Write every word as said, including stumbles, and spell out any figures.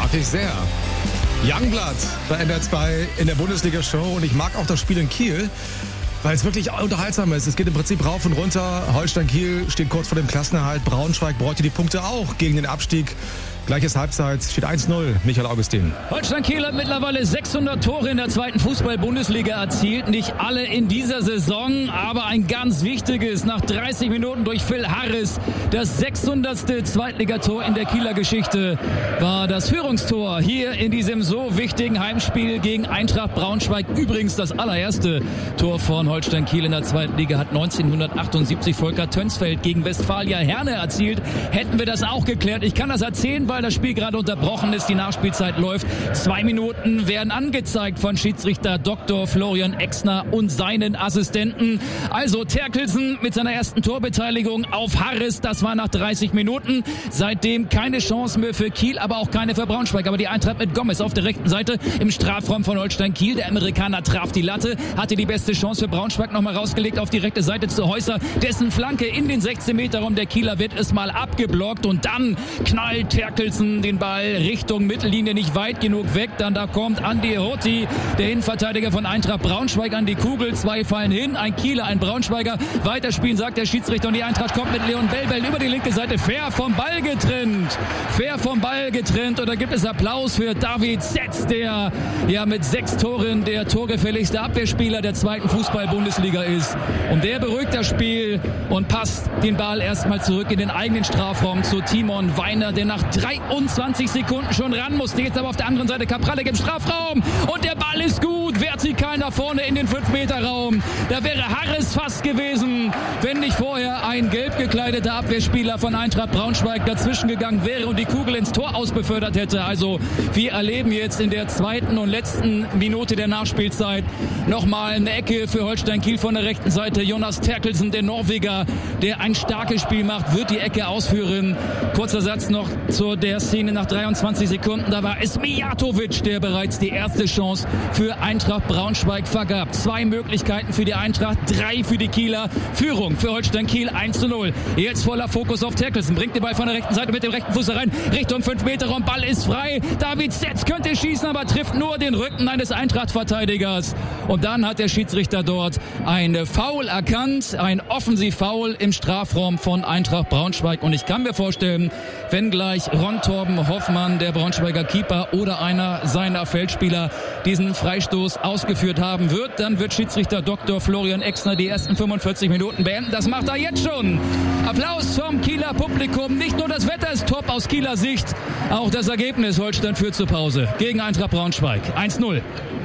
Mag ich sehr. Youngblood bei N D R zwei in der Bundesliga-Show. Und ich mag auch das Spiel in Kiel, weil es wirklich unterhaltsam ist. Es geht im Prinzip rauf und runter. Holstein Kiel steht kurz vor dem Klassenerhalt. Braunschweig bräuchte die Punkte auch gegen den Abstieg. Gleiches Halbzeit, steht eins null. Michael Augustin. Holstein Kiel hat mittlerweile sechshundert Tore in der zweiten Fußball-Bundesliga erzielt. Nicht alle in dieser Saison, aber ein ganz wichtiges. Nach dreißig Minuten durch Phil Harris. Das sechshundertste Zweitligator in der Kieler Geschichte war das Führungstor hier in diesem so wichtigen Heimspiel gegen Eintracht Braunschweig. Übrigens das allererste Tor von Holstein Kiel in der zweiten Liga hat neunzehnhundertachtundsiebzig Volker Tönsfeld gegen Westfalia Herne erzielt. Hätten wir das auch geklärt. Ich kann das erzählen, weil das Spiel gerade unterbrochen ist, die Nachspielzeit läuft. Zwei Minuten werden angezeigt von Schiedsrichter Doktor Florian Exner und seinen Assistenten. Also Terkelsen mit seiner ersten Torbeteiligung auf Harris, das war nach dreißig Minuten. Seitdem keine Chance mehr für Kiel, aber auch keine für Braunschweig. Aber die Eintracht mit Gomez auf der rechten Seite im Strafraum von Holstein Kiel. Der Amerikaner traf die Latte, hatte die beste Chance für Braunschweig nochmal rausgelegt auf die rechte Seite zu Häuser. Dessen Flanke in den sechzehn Meter Raum der Kieler wird es mal abgeblockt und dann knallt Terkelsen den Ball Richtung Mittellinie nicht weit genug weg. Dann da kommt Andi Hoti, der Innenverteidiger von Eintracht Braunschweig, an die Kugel. Zwei fallen hin, ein Kieler, ein Braunschweiger. Weiterspielen, sagt der Schiedsrichter, und die Eintracht kommt mit Leon Bellbell über die linke Seite. Fair vom Ball getrennt. Fair vom Ball getrennt. Und da gibt es Applaus für David Setz, der ja mit sechs Toren der torgefälligste Abwehrspieler der zweiten Fußball-Bundesliga ist. Und der beruhigt das Spiel und passt den Ball erstmal zurück in den eigenen Strafraum zu Timon Weiner, der nach dreiundzwanzig Sekunden schon ran musste. Jetzt aber auf der anderen Seite Kapralek im Strafraum. Und der Ball ist gut. Vertikal nach vorne in den fünf Meter Raum. Da wäre Harris fast gewesen, wenn nicht vorher ein gelb gekleideter Abwehrspieler von Eintracht Braunschweig dazwischen gegangen wäre und die Kugel ins Tor ausbefördert hätte. Also wir erleben jetzt in der zweiten und letzten Minute der Nachspielzeit nochmal eine Ecke für Holstein Kiel von der rechten Seite. Jonas Terkelsen, der Norweger, der ein starkes Spiel macht, wird die Ecke ausführen. Kurzer Satz noch zu der Szene nach dreiundzwanzig Sekunden. Da war es Mijatovic, der bereits die erste Chance für Eintracht Braunschweig vergab. Zwei Möglichkeiten für die Eintracht, drei für die Kieler. Führung für Holstein Kiel eins zu null. Jetzt voller Fokus auf Terkelsen. Bringt den Ball von der rechten Seite mit dem rechten Fuß rein. Richtung fünf Meter Raum. Ball ist frei. David Setz könnte schießen, aber trifft nur den Rücken eines Eintracht-Verteidigers. Und dann hat der Schiedsrichter dort ein Foul erkannt. Ein Offensiv-Foul im Strafraum von Eintracht Braunschweig. Und ich kann mir vorstellen, wenn gleich Ron Torben Hoffmann, der Braunschweiger Keeper, oder einer seiner Feldspieler diesen Freistoß ausgeführt haben wird, dann wird Schiedsrichter Doktor Florian Exner die ersten fünfundvierzig Minuten beenden. Das macht er jetzt schon. Applaus vom Kieler Publikum. Nicht nur das Wetter ist top aus Kieler Sicht, auch das Ergebnis. Holstein führt zur Pause gegen Eintracht Braunschweig. eins null.